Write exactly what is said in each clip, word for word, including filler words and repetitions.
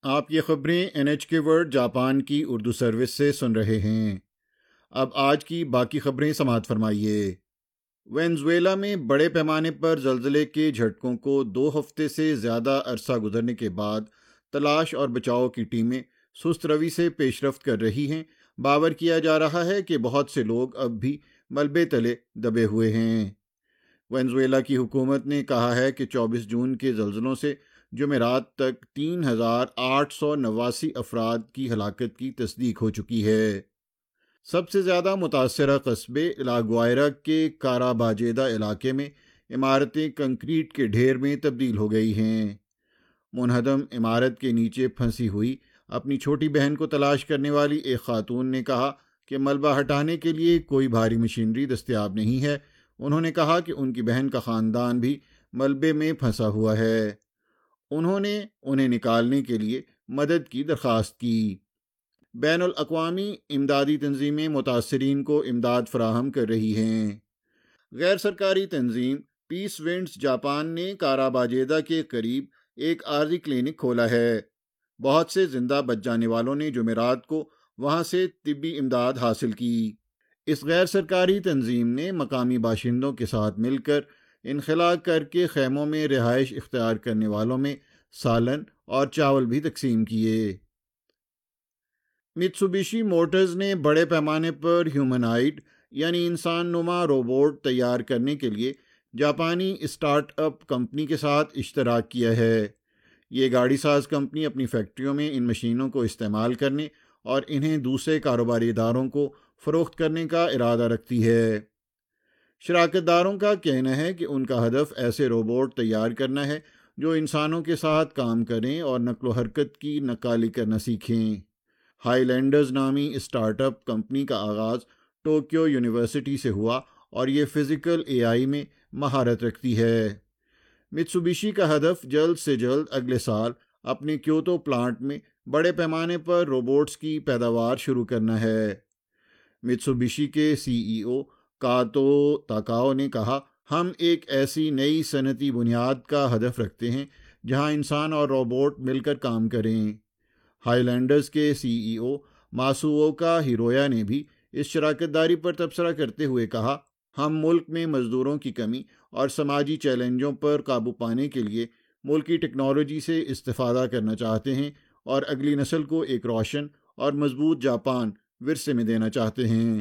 آپ یہ خبریں این ایچ کے ورلڈ جاپان کی اردو سروس سے سن رہے ہیں۔ اب آج کی باقی خبریں سماعت فرمائیے۔ وینزویلا میں بڑے پیمانے پر زلزلے کے جھٹکوں کو دو ہفتے سے زیادہ عرصہ گزرنے کے بعد تلاش اور بچاؤ کی ٹیمیں سست روی سے پیش رفت کر رہی ہیں۔ باور کیا جا رہا ہے کہ بہت سے لوگ اب بھی ملبے تلے دبے ہوئے ہیں۔ وینزویلا کی حکومت نے کہا ہے کہ چوبیس جون کے زلزلوں سے جمعرات تک تین ہزار آٹھ سو نواسی افراد کی ہلاکت کی تصدیق ہو چکی ہے۔ سب سے زیادہ متاثرہ قصبے لا گوائرا کے کاراباجیدا علاقے میں عمارتیں کنکریٹ کے ڈھیر میں تبدیل ہو گئی ہیں۔ منہدم عمارت کے نیچے پھنسی ہوئی اپنی چھوٹی بہن کو تلاش کرنے والی ایک خاتون نے کہا کہ ملبہ ہٹانے کے لیے کوئی بھاری مشینری دستیاب نہیں ہے۔ انہوں نے کہا کہ ان کی بہن کا خاندان بھی ملبے میں پھنسا ہوا ہے۔ انہوں نے انہیں نکالنے کے لیے مدد کی درخواست کی۔ بین الاقوامی امدادی تنظیمیں متاثرین کو امداد فراہم کر رہی ہیں۔ غیر سرکاری تنظیم پیس ونڈز جاپان نے کاراباجیدا کے قریب ایک عارضی کلینک کھولا ہے۔ بہت سے زندہ بچ جانے والوں نے جمعرات کو وہاں سے طبی امداد حاصل کی۔ اس غیر سرکاری تنظیم نے مقامی باشندوں کے ساتھ مل کر انخلا کر کے خیموں میں رہائش اختیار کرنے والوں میں سالن اور چاول بھی تقسیم کیے۔ میتسوبیشی موٹرز نے بڑے پیمانے پر ہیومنائڈ یعنی انسان نما روبوٹ تیار کرنے کے لیے جاپانی اسٹارٹ اپ کمپنی کے ساتھ اشتراک کیا ہے۔ یہ گاڑی ساز کمپنی اپنی فیکٹریوں میں ان مشینوں کو استعمال کرنے اور انہیں دوسرے کاروباری اداروں کو فروخت کرنے کا ارادہ رکھتی ہے۔ شراکت داروں کا کہنا ہے کہ ان کا ہدف ایسے روبوٹ تیار کرنا ہے جو انسانوں کے ساتھ کام کریں اور نقل و حرکت کی نقالی کرنا سیکھیں۔ ہائی لینڈرز نامی اسٹارٹ اپ کمپنی کا آغاز ٹوکیو یونیورسٹی سے ہوا اور یہ فزیکل اے آئی میں مہارت رکھتی ہے۔ میتسوبیشی کا ہدف جلد سے جلد اگلے سال اپنے کیوتو پلانٹ میں بڑے پیمانے پر روبوٹس کی پیداوار شروع کرنا ہے۔ میتسوبیشی کے سی ای او کاتو تاکاؤ نے کہا، ہم ایک ایسی نئی صنعتی بنیاد کا ہدف رکھتے ہیں جہاں انسان اور روبوٹ مل کر کام کریں۔ ہائی لینڈرز کے سی ای او ماسووکا ہیرویا نے بھی اس شراکت داری پر تبصرہ کرتے ہوئے کہا، ہم ملک میں مزدوروں کی کمی اور سماجی چیلنجوں پر قابو پانے کے لیے ملکی ٹیکنالوجی سے استفادہ کرنا چاہتے ہیں اور اگلی نسل کو ایک روشن اور مضبوط جاپان ورثے میں دینا چاہتے ہیں۔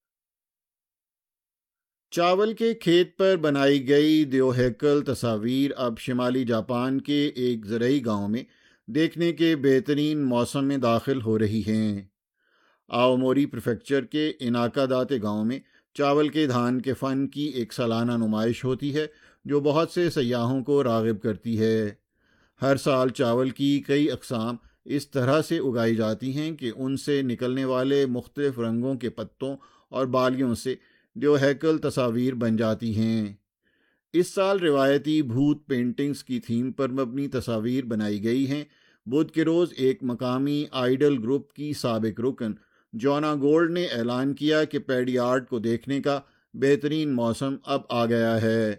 چاول کے کھیت پر بنائی گئی دیوہیکل تصاویر اب شمالی جاپان کے ایک زرعی گاؤں میں دیکھنے کے بہترین موسم میں داخل ہو رہی ہیں۔ آوموری پریفیکچر کے اناکا داتے گاؤں میں چاول کے دھان کے فن کی ایک سالانہ نمائش ہوتی ہے جو بہت سے سیاحوں کو راغب کرتی ہے۔ ہر سال چاول کی کئی اقسام اس طرح سے اگائی جاتی ہیں کہ ان سے نکلنے والے مختلف رنگوں کے پتوں اور بالیوں سے دیوہیکل تصاویر بن جاتی ہیں۔ اس سال روایتی بھوت پینٹنگز کی تھیم پر مبنی تصاویر بنائی گئی ہیں۔ بدھ کے روز ایک مقامی آئیڈل گروپ کی سابق رکن جونا گولڈ نے اعلان کیا کہ پیڈی آرٹ کو دیکھنے کا بہترین موسم اب آ گیا ہے۔